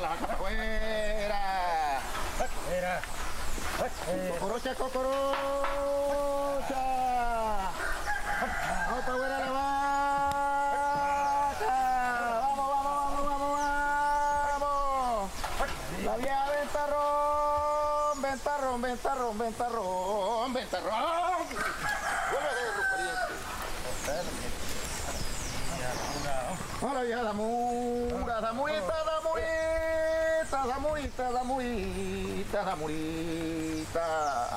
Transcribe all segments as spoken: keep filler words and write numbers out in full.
la vaca para afuera. Era. Cocorocha, cocorocha. Vamos para afuera la vaca. Vamos, vamos, vamos, vamos, vamos. La vieja ventarrón, ventarrón, ventarrón, ventarrón, ventarrón. Vuelve a ver, pariente. Hola vieja Damura, Damurita, Damurita, Damurita, Damurita, Damurita.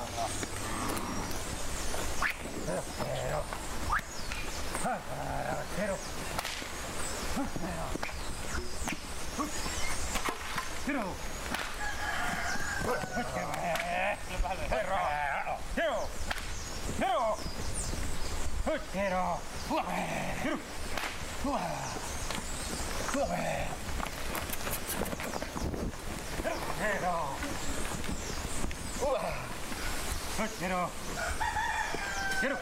Pero. Pero. Pero. Quiero. Quiero.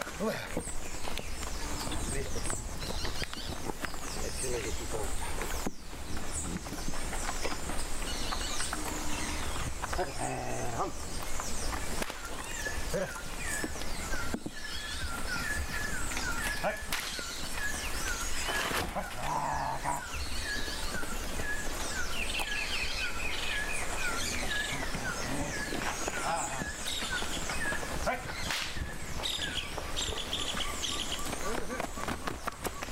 Espera.